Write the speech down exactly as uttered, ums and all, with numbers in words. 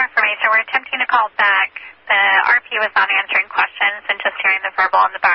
information. We're attempting to call back. The R P was not answering questions and just hearing the verbal in the background.